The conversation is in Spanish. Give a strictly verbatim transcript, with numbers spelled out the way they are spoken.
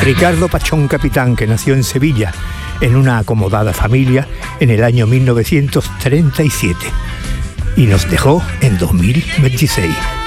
Ricardo Pachón Capitán, que nació en Sevilla en una acomodada familia en el año mil novecientos treinta y siete y nos dejó en dos mil veintiséis.